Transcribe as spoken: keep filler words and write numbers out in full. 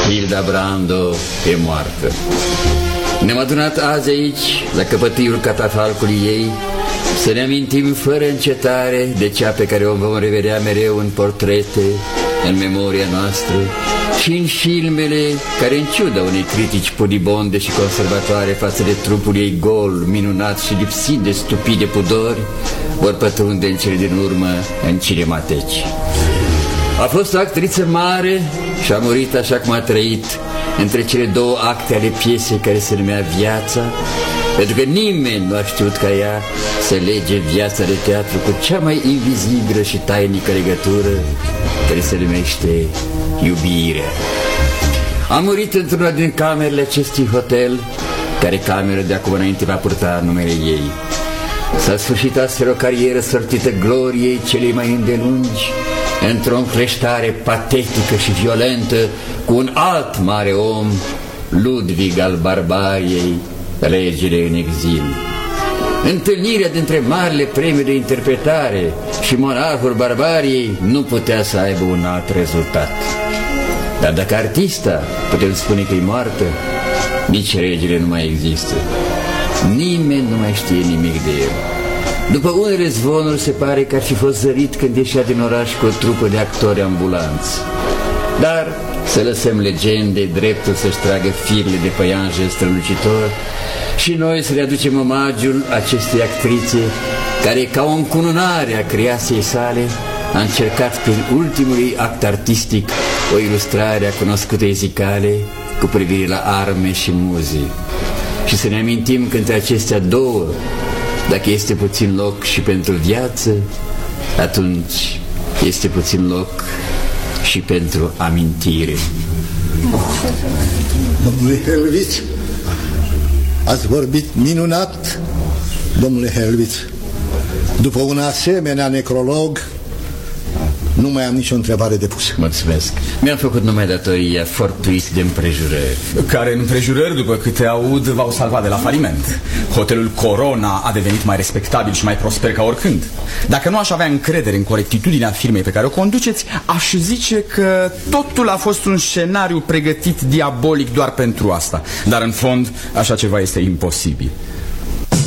Hilda Brando e moartă. Ne-am adunat azi aici, la căpătâiul catafalcului ei, să ne amintim fără încetare de cea pe care o vom revedea mereu în portrete, în memoria noastră și în filmele care, în ciuda unei critici pudibonde și conservatoare față de trupul ei gol, minunat și lipsit de stupide pudori, vor pătrunde în cele din urmă în cinemateci. A fost o actriță mare și a murit așa cum a trăit, între cele două acte ale piesei care se numea Viața, pentru că nimeni nu a știut ca ea să lege viața de teatru cu cea mai invizibilă și tainică legătură, care se numește iubirea. A murit într-una din camerele acestui hotel, care cameră de acum înainte va purta numele ei. S-a sfârșit astfel o carieră sortită gloriei celei mai îndelungi, într-o încleștare patetică și violentă cu un alt mare om, Ludwig al Barbariei, regele în exil. Întâlnirea dintre marile premii de interpretare și monarhul Barbariei nu putea să aibă un alt rezultat. Dar dacă artista putem spune că e moartă, nici regele nu mai există. Nimeni nu mai știe nimic de el. După unele zvonuri se pare că ar fi fost zărit când ieșea din oraș cu o trupă de actori ambulanți. Dar să lăsăm legendei dreptul să-și tragă firele de păianjen strălucitor și noi să le aducem omagiul acestei actrițe care, ca o încununare a creației sale, a încercat prin ultimul ei act artistic o ilustrare a cunoscutei zicale cu privire la arme și muzii. Și să ne amintim că între acestea două, dacă este puțin loc și pentru viață, atunci este puțin loc și pentru amintire. Domnule Helwitz, ați vorbit minunat, domnule Helwitz. După un asemenea necrolog, nu mai am nicio întrebare de pus. Mulțumesc. Mi-am făcut numai datoria fortuit de împrejurări, care împrejurări, după câte aud, v-au salvat de la faliment. Hotelul Corona a devenit mai respectabil și mai prosper ca oricând. Dacă nu aș avea încredere în corectitudinea firmei pe care o conduceți, aș zice că totul a fost un scenariu pregătit diabolic doar pentru asta. Dar în fond, așa ceva este imposibil.